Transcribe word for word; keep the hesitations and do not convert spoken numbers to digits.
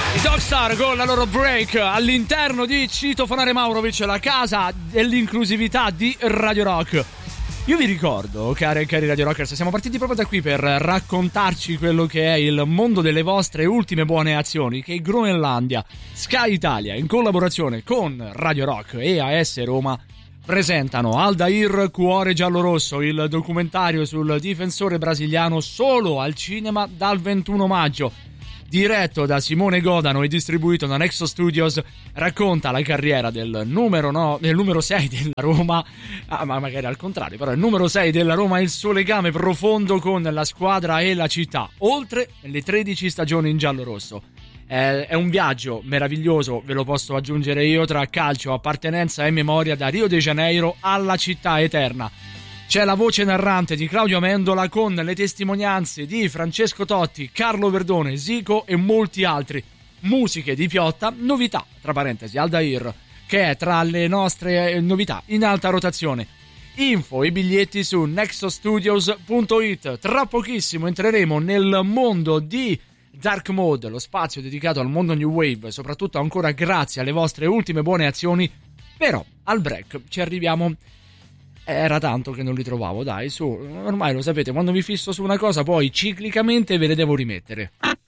Dogstar con la loro Break all'interno di Citofonare Maurovic, la casa dell'inclusività di Radio Rock. Io vi ricordo, cari e cari Radio Rockers, siamo partiti proprio da qui per raccontarci quello che è il mondo delle vostre ultime buone azioni, che Groenlandia, Sky Italia, in collaborazione con Radio Rock e A S Roma, presentano Aldair Cuore Giallorosso, il documentario sul difensore brasiliano, solo al cinema dal ventuno maggio. Diretto da Simone Godano e distribuito da Nexo Studios, racconta la carriera del numero, no, del numero sei della Roma, ah, ma magari al contrario, però il numero sei della Roma e il suo legame profondo con la squadra e la città, oltre le tredici stagioni in giallorosso. Eh, è un viaggio meraviglioso, ve lo posso aggiungere io, tra calcio, appartenenza e memoria da Rio de Janeiro alla città eterna. C'è la voce narrante di Claudio Amendola con le testimonianze di Francesco Totti, Carlo Verdone, Zico e molti altri. Musiche di Piotta, novità, tra parentesi, Aldair, che è tra le nostre novità in alta rotazione. Info e biglietti su nexostudios punto it. Tra pochissimo entreremo nel mondo di Dark Mode, lo spazio dedicato al mondo New Wave, soprattutto ancora grazie alle vostre ultime buone azioni. Però al break ci arriviamo. Era tanto che non li trovavo, dai, su, ormai lo sapete, quando vi fisso su una cosa poi ciclicamente ve le devo rimettere.